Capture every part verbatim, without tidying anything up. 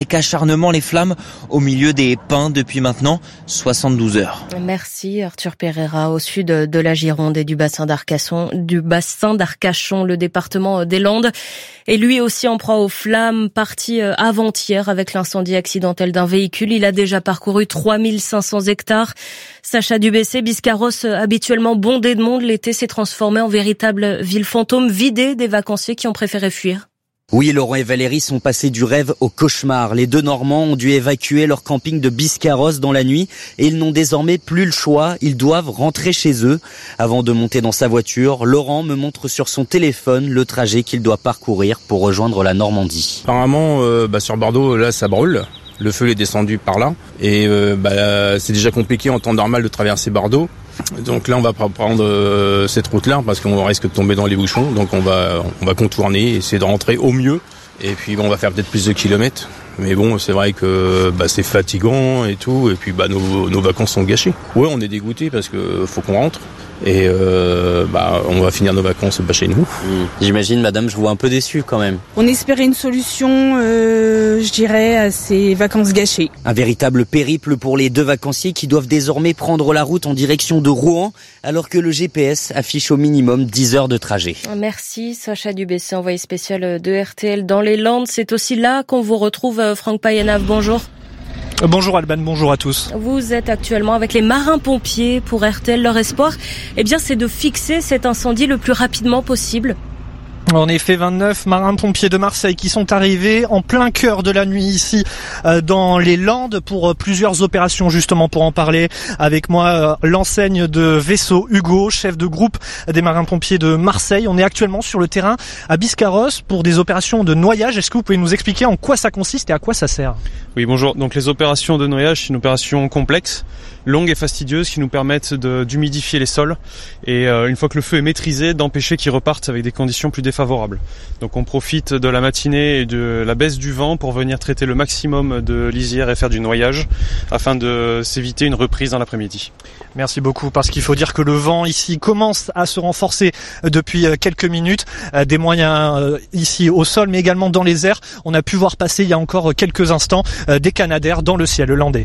avec acharnement les flammes au milieu des pins depuis maintenant soixante-douze heures. Merci Arthur Pereira. Au sud de la Gironde et du bassin d'Arcachon, du bassin d'Arcachon, le département des Landes est lui aussi en proie aux flammes, parti avant-hier avec l'incendie accidentel d'un véhicule. Il a déjà parcouru trois mille cinq cents hectares. Sacha Dubessé, Biscarrosse, habituellement bondé de monde, l'été s'est transformé en véritable ville fantôme, vidée des vacanciers qui ont préféré fuir. Oui, Laurent et Valérie sont passés du rêve au cauchemar. Les deux Normands ont dû évacuer leur camping de Biscarrosse dans la nuit et ils n'ont désormais plus le choix. Ils doivent rentrer chez eux. Avant de monter dans sa voiture, Laurent me montre sur son téléphone le trajet qu'il doit parcourir pour rejoindre la Normandie. Apparemment, euh, bah, sur Bordeaux, là, ça brûle. Le feu est descendu par là et euh, bah, c'est déjà compliqué en temps normal de traverser Bordeaux. Donc là, on va pas prendre euh, cette route-là parce qu'on risque de tomber dans les bouchons. Donc on va on va contourner, essayer de rentrer au mieux. Et puis bon, on va faire peut-être plus de kilomètres. Mais bon, c'est vrai que bah, c'est fatigant et tout. Et puis bah, nos, nos vacances sont gâchées. Ouais, on est dégoûtés parce que faut qu'on rentre. Et euh, bah, on va finir nos vacances pas chez nous. Mmh. J'imagine, madame, je vous vois un peu déçue quand même. On espérait une solution, euh, je dirais, à ces vacances gâchées. Un véritable périple pour les deux vacanciers qui doivent désormais prendre la route en direction de Rouen, alors que le G P S affiche au minimum dix heures de trajet. Merci Sacha Dubessé, envoyé spécial de R T L dans les Landes. C'est aussi là qu'on vous retrouve, Franck Payanav. Bonjour. Bonjour Alban, bonjour à tous. Vous êtes actuellement avec les marins-pompiers pour R T L. Leur espoir, eh bien, c'est de fixer cet incendie le plus rapidement possible. En effet, vingt-neuf marins-pompiers de Marseille qui sont arrivés en plein cœur de la nuit ici euh, dans les Landes pour euh, plusieurs opérations. Justement, pour en parler avec moi, euh, l'enseigne de vaisseau Hugo, chef de groupe des marins-pompiers de Marseille. On est actuellement sur le terrain à Biscarrosse pour des opérations de noyage. Est-ce que vous pouvez nous expliquer en quoi ça consiste et à quoi ça sert ? Oui, bonjour. Donc les opérations de noyage, c'est une opération complexe, longue et fastidieuse qui nous permettent de, d'humidifier les sols et euh, une fois que le feu est maîtrisé, d'empêcher qu'ils repartent avec des conditions plus défavorables. Donc on profite de la matinée et de la baisse du vent pour venir traiter le maximum de lisières et faire du noyage afin de s'éviter une reprise dans l'après-midi. Merci beaucoup, parce qu'il faut dire que le vent ici commence à se renforcer depuis quelques minutes. Des moyens ici au sol mais également dans les airs. On a pu voir passer il y a encore quelques instants des Canadair dans le ciel landais.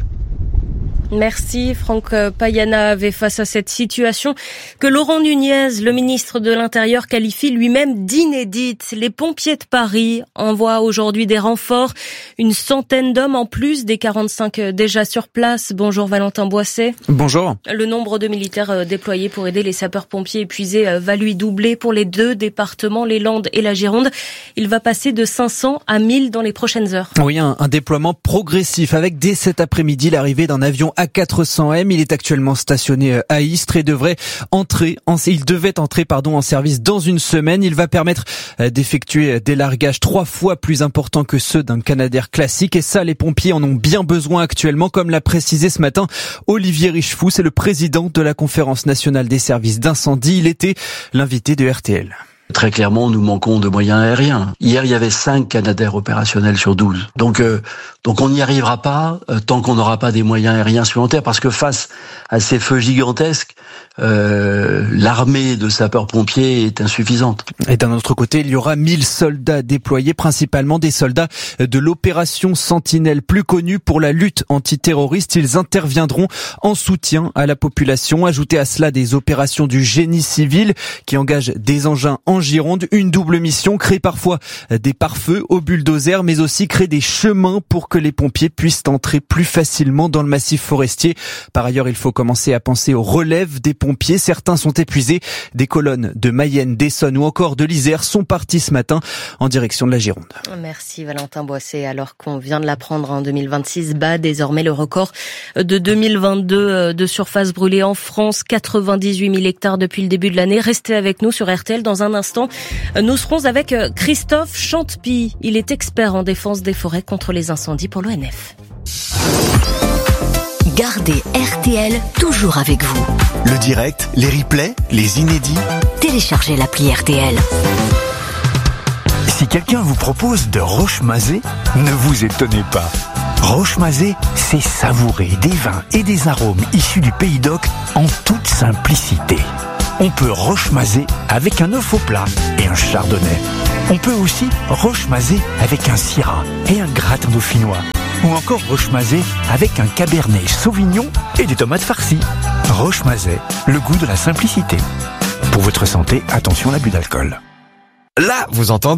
Merci Franck Payanav. Face à cette situation que Laurent Nunez, le ministre de l'Intérieur, qualifie lui-même d'inédite, les pompiers de Paris envoient aujourd'hui des renforts, une centaine d'hommes en plus des quarante-cinq déjà sur place. Bonjour Valentin Boisset. Bonjour. Le nombre de militaires déployés pour aider les sapeurs-pompiers épuisés va lui doubler pour les deux départements, les Landes et la Gironde. Il va passer de cinq cents à mille dans les prochaines heures. Oui, un, un déploiement progressif avec dès cet après-midi l'arrivée d'un avion A quatre cents M. Il est actuellement stationné à Istres et devrait entrer en, il devait entrer, pardon, en service dans une semaine. Il va permettre d'effectuer des largages trois fois plus importants que ceux d'un Canadair classique. Et ça, les pompiers en ont bien besoin actuellement, comme l'a précisé ce matin Olivier Richefou. C'est le président de la Conférence nationale des services d'incendie. Il était l'invité de R T L. Très clairement, nous manquons de moyens aériens. Hier, il y avait cinq Canadair opérationnels sur douze. Donc, euh, donc on n'y arrivera pas euh, tant qu'on n'aura pas des moyens aériens supplémentaires, parce que face à ces feux gigantesques, euh, l'armée de sapeurs-pompiers est insuffisante. Et d'un autre côté, il y aura mille soldats déployés, principalement des soldats de l'opération Sentinelle, plus connue pour la lutte antiterroriste. Ils interviendront en soutien à la population. Ajoutez à cela des opérations du génie civil qui engagent des engins en Gironde. Une double mission, créer parfois des pare-feux au bulldozer, mais aussi créer des chemins pour que les pompiers puissent entrer plus facilement dans le massif forestier. Par ailleurs, il faut commencer à penser aux relèves des pompiers. Certains sont épuisés. Des colonnes de Mayenne, d'Essonne ou encore de l'Isère sont partis ce matin en direction de la Gironde. Merci Valentin Boisset. Alors qu'on vient de l'apprendre, en deux mille vingt-six bat désormais le record de deux mille vingt-deux de surface brûlée en France, quatre-vingt-dix-huit mille hectares depuis le début de l'année. Restez avec nous sur R T L. Dans un instant, nous serons avec Christophe Chantepie. Il est expert en défense des forêts contre les incendies pour l'O N F. Gardez R T L toujours avec vous. Le direct, les replays, les inédits. Téléchargez l'appli R T L. Si quelqu'un vous propose de roche-mazé, ne vous étonnez pas. Roche-mazé, c'est savourer des vins et des arômes issus du Pays d'Oc en toute simplicité. On peut roche-mazer avec un œuf au plat et un chardonnay. On peut aussi roche-mazer avec un syrah et un gratin dauphinois. Ou encore roche-mazer avec un cabernet sauvignon et des tomates farcies. Roche-mazer, le goût de la simplicité. Pour votre santé, attention à l'abus d'alcool. Là, vous entendez ?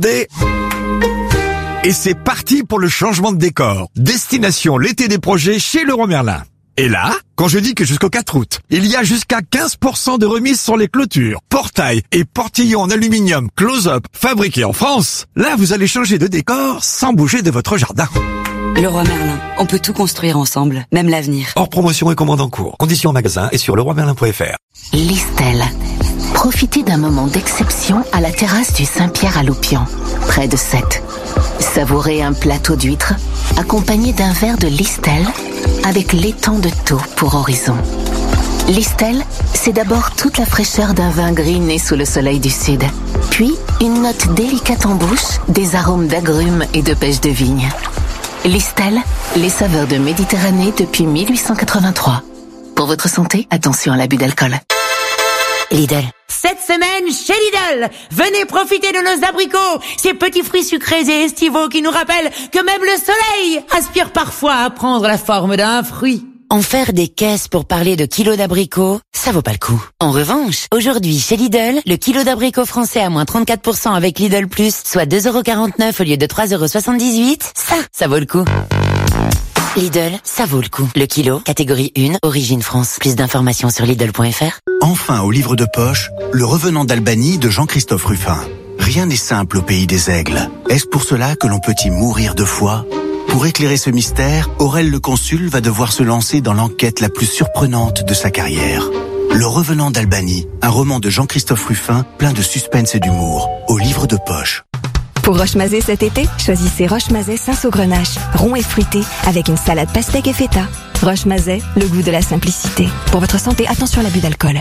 Et c'est parti pour le changement de décor. Destination l'été des projets chez Leroy Merlin. Et là, quand je dis que jusqu'au quatre août, il y a jusqu'à quinze pour cent de remise sur les clôtures, portails et portillons en aluminium close-up fabriqués en France, là vous allez changer de décor sans bouger de votre jardin. Leroy Merlin, on peut tout construire ensemble, même l'avenir. Hors promotion et commande en cours. Conditions en magasin et sur leroy merlin point f r. Listel. Profitez d'un moment d'exception à la terrasse du Saint-Pierre à Loupian, près de Sète. Savourez un plateau d'huîtres accompagné d'un verre de Listel avec l'étang de Thau pour horizon. Listel, c'est d'abord toute la fraîcheur d'un vin gris né sous le soleil du sud, puis une note délicate en bouche, des arômes d'agrumes et de pêche de vigne. Listel, les saveurs de Méditerranée depuis mille huit cent quatre-vingt-trois. Pour votre santé, attention à l'abus d'alcool. Lidl. Cette semaine, chez Lidl, venez profiter de nos abricots, ces petits fruits sucrés et estivaux qui nous rappellent que même le soleil aspire parfois à prendre la forme d'un fruit. En faire des caisses pour parler de kilos d'abricots, ça vaut pas le coup. En revanche, aujourd'hui, chez Lidl, le kilo d'abricots français à moins trente-quatre pour cent avec Lidl Plus, soit deux euros quarante-neuf au lieu de trois euros soixante-dix-huit, ça, ça vaut le coup. Lidl, ça vaut le coup. Le kilo, catégorie un, origine France. Plus d'informations sur Lidl point f r. Enfin, au livre de poche, Le Revenant d'Albanie de Jean-Christophe Ruffin. Rien n'est simple au pays des aigles. Est-ce pour cela que l'on peut y mourir de foi ? Pour éclairer ce mystère, Aurel le Consul va devoir se lancer dans l'enquête la plus surprenante de sa carrière. Le Revenant d'Albanie, un roman de Jean-Christophe Ruffin plein de suspense et d'humour, au livre de poche. Pour Roche-Mazet cet été, choisissez Roche-Mazet Saint-Saugrenache, rond et fruité, avec une salade pastèque et feta. Roche-Mazet, le goût de la simplicité. Pour votre santé, attention à l'abus d'alcool.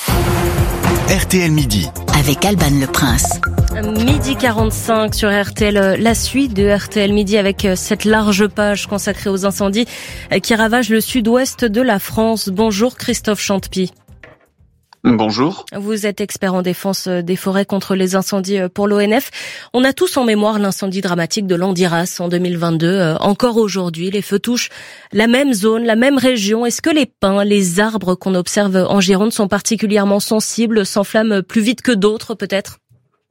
R T L Midi. Avec Alban Le Prince. Midi quarante-cinq sur R T L, la suite de R T L Midi avec cette large page consacrée aux incendies qui ravagent le sud-ouest de la France. Bonjour Christophe Chantepie. Bonjour. Vous êtes expert en défense des forêts contre les incendies pour l'O N F. On a tous en mémoire l'incendie dramatique de Landiras en deux mille vingt-deux. Encore aujourd'hui, les feux touchent la même zone, la même région. Est-ce que les pins, les arbres qu'on observe en Gironde sont particulièrement sensibles, s'enflamment plus vite que d'autres peut-être ?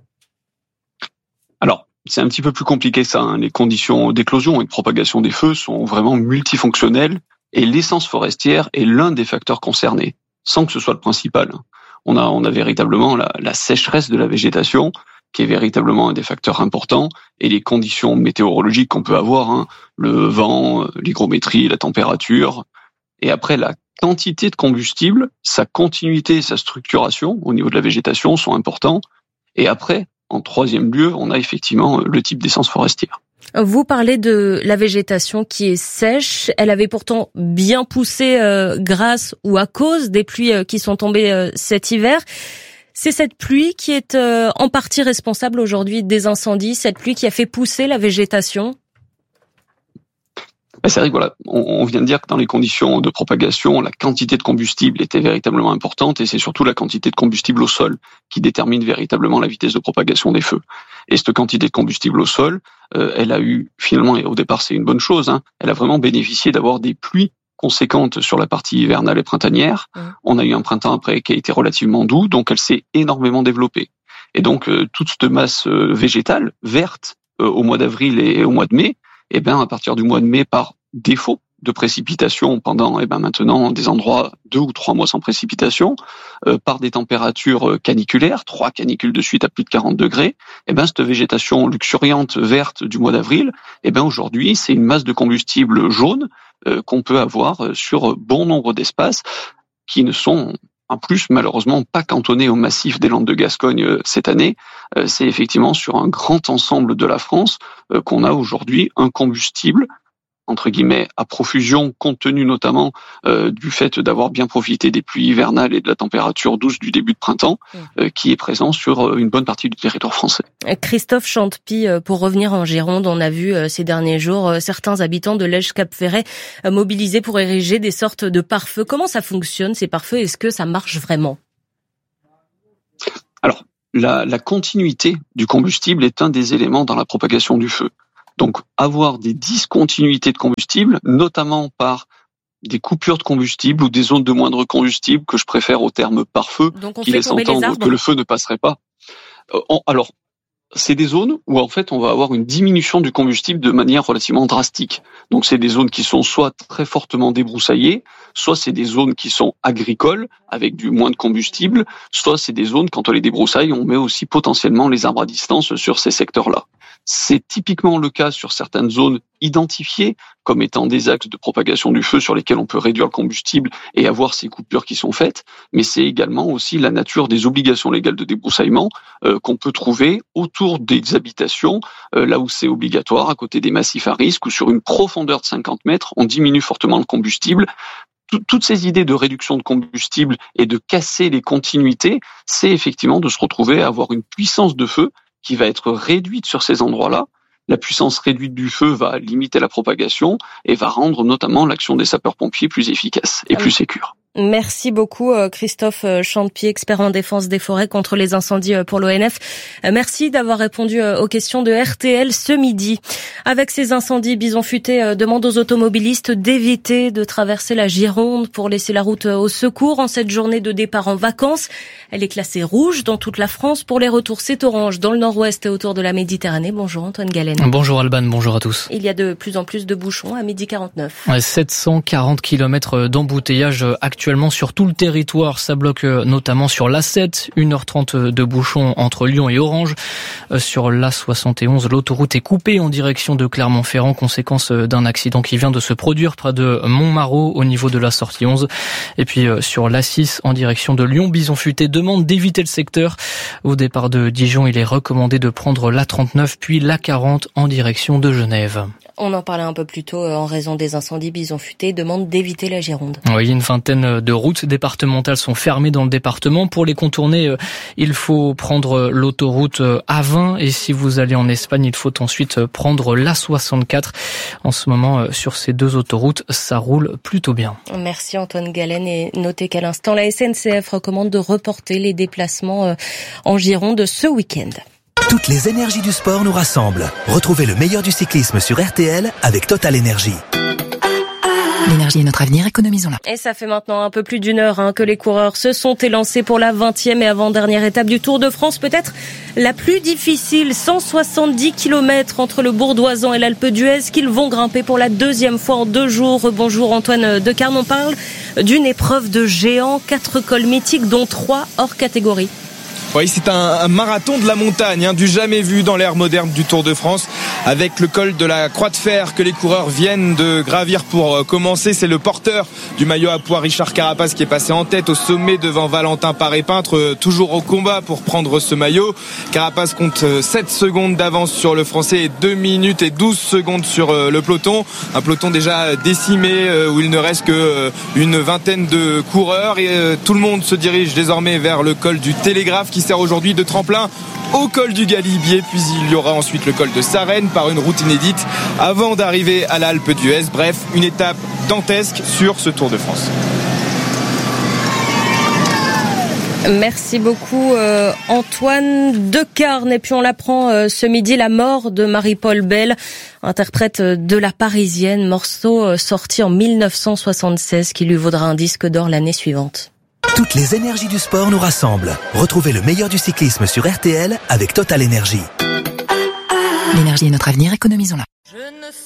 Alors, c'est un petit peu plus compliqué ça. Hein. Les conditions d'éclosion et de propagation des feux sont vraiment multifonctionnelles et l'essence forestière est l'un des facteurs concernés, sans que ce soit le principal. On a, on a véritablement la, la sécheresse de la végétation qui est véritablement un des facteurs importants et les conditions météorologiques qu'on peut avoir, hein, le vent, l'hygrométrie, la température. Et après, la quantité de combustible, sa continuité et sa structuration au niveau de la végétation sont importants. Et après, en troisième lieu, on a effectivement le type d'essence forestière. Vous parlez de la végétation qui est sèche. Elle avait pourtant bien poussé euh, grâce ou à cause des pluies euh, qui sont tombées euh, cet hiver. C'est cette pluie qui est euh, en partie responsable aujourd'hui des incendies, cette pluie qui a fait pousser la végétation. C'est vrai que voilà, on vient de dire que dans les conditions de propagation, la quantité de combustible était véritablement importante et c'est surtout la quantité de combustible au sol qui détermine véritablement la vitesse de propagation des feux. Et cette quantité de combustible au sol, euh, elle a eu finalement, et au départ c'est une bonne chose, hein, elle a vraiment bénéficié d'avoir des pluies conséquentes sur la partie hivernale et printanière. Mmh. On a eu un printemps après qui a été relativement doux, donc elle s'est énormément développée. Et donc euh, toute cette masse euh, végétale verte euh, au mois d'avril et au mois de mai, eh ben à partir du mois de mai, par défaut de précipitation pendant, eh ben maintenant des endroits deux ou trois mois sans précipitation, euh, par des températures caniculaires, trois canicules de suite à plus de quarante degrés, eh ben cette végétation luxuriante verte du mois d'avril, eh ben aujourd'hui c'est une masse de combustible jaune euh, qu'on peut avoir sur bon nombre d'espaces qui ne sont en plus malheureusement pas cantonnés au massif des Landes de Gascogne euh, cette année. Euh, c'est effectivement sur un grand ensemble de la France euh, qu'on a aujourd'hui un combustible entre guillemets, à profusion, compte tenu notamment euh, du fait d'avoir bien profité des pluies hivernales et de la température douce du début de printemps, euh, qui est présent sur euh, une bonne partie du territoire français. Christophe Chantepie, pour revenir en Gironde, on a vu euh, ces derniers jours euh, certains habitants de Lège-Cap-Ferret euh, mobilisés pour ériger des sortes de pare-feux. Comment ça fonctionne, ces pare-feux ? Est-ce que ça marche vraiment ? Alors, la, la continuité du combustible est un des éléments dans la propagation du feu. Donc, avoir des discontinuités de combustible, notamment par des coupures de combustible ou des zones de moindre combustible, que je préfère au terme pare-feu, qui laisse entendre que le feu ne passerait pas. Euh, en, alors, c'est des zones où en fait on va avoir une diminution du combustible de manière relativement drastique. Donc c'est des zones qui sont soit très fortement débroussaillées, soit c'est des zones qui sont agricoles avec du moins de combustible, soit c'est des zones quand on les débroussaille, on met aussi potentiellement les arbres à distance sur ces secteurs-là. C'est typiquement le cas sur certaines zones identifiées comme étant des axes de propagation du feu sur lesquels on peut réduire le combustible et avoir ces coupures qui sont faites, mais c'est également aussi la nature des obligations légales de débroussaillement euh, qu'on peut trouver autour des habitations, euh, là où c'est obligatoire, à côté des massifs à risque ou sur une profondeur de cinquante mètres, on diminue fortement le combustible. Toutes ces idées de réduction de combustible et de casser les continuités, c'est effectivement de se retrouver à avoir une puissance de feu qui va être réduite sur ces endroits-là. La puissance réduite du feu va limiter la propagation et va rendre notamment l'action des sapeurs-pompiers plus efficace et plus sécure. Merci beaucoup Christophe Chantepied, expert en défense des forêts contre les incendies pour l'O N F. Merci d'avoir répondu aux questions de R T L ce midi. Avec ces incendies, Bison Futé demande aux automobilistes d'éviter de traverser la Gironde pour laisser la route au secours en cette journée de départ en vacances. Elle est classée rouge dans toute la France. Pour les retours, c'est orange dans le nord-ouest et autour de la Méditerranée. Bonjour Antoine Galen. Bonjour Alban, bonjour à tous. Il y a de plus en plus de bouchons à midi quarante-neuf. sept cent quarante kilomètres d'embouteillage actuellement sur tout le territoire. Ça bloque notamment sur l'A sept, une heure trente de bouchons entre Lyon et Orange. Sur l'A soixante et onze, l'autoroute est coupée en direction de Clermont-Ferrand, conséquence d'un accident qui vient de se produire près de Montmarault au niveau de la sortie onze. Et puis sur l'A six en direction de Lyon, Bison Futé demande d'éviter le secteur. Au départ de Dijon, il est recommandé de prendre l'A trente-neuf puis l'A quarante en direction de Genève. On en parlait un peu plus tôt, en raison des incendies, Bison Futé demande d'éviter la Gironde. Oui, une vingtaine de routes départementales sont fermées dans le département. Pour les contourner, il faut prendre l'autoroute A vingt et si vous allez en Espagne, il faut ensuite prendre l'A soixante-quatre. En ce moment, sur ces deux autoroutes, ça roule plutôt bien. Merci Antoine Galen et notez qu'à l'instant, la S N C F recommande de reporter les déplacements en Gironde ce week-end. Toutes les énergies du sport nous rassemblent. Retrouvez le meilleur du cyclisme sur R T L avec Total Énergie. L'énergie est notre avenir, économisons-la. Et ça fait maintenant un peu plus d'une heure hein, que les coureurs se sont élancés pour la vingtième et avant-dernière étape du Tour de France, peut-être la plus difficile, cent soixante-dix kilomètres entre le Bourdoisan et l'Alpe d'Huez qu'ils vont grimper pour la deuxième fois en deux jours. Bonjour Antoine Decarne, on parle d'une épreuve de géant, quatre cols mythiques dont trois hors catégorie. Oui, c'est un, un marathon de la montagne, hein, du jamais vu dans l'ère moderne du Tour de France, avec le col de la Croix de Fer que les coureurs viennent de gravir pour euh, commencer. C'est le porteur du maillot à pois, Richard Carapace, qui est passé en tête au sommet devant Valentin Paré-Peintre, euh, toujours au combat pour prendre ce maillot. Carapace compte euh, sept secondes d'avance sur le Français et deux minutes et douze secondes sur euh, le peloton. Un peloton déjà décimé, euh, où il ne reste que euh, une vingtaine de coureurs et euh, tout le monde se dirige désormais vers le col du Télégraphe, qui sert aujourd'hui de tremplin au col du Galibier, puis il y aura ensuite le col de Sarenne par une route inédite avant d'arriver à l'Alpe d'Huez. Bref, une étape dantesque sur ce Tour de France. Merci beaucoup euh, Antoine Decarne. Et puis on l'apprend euh, ce midi, la mort de Marie-Paul Bell, interprète de La Parisienne, morceau euh, sorti en mille neuf cent soixante-seize qui lui vaudra un disque d'or l'année suivante. Toutes les énergies du sport nous rassemblent. Retrouvez le meilleur du cyclisme sur R T L avec Total Énergie. L'énergie est notre avenir, économisons-la.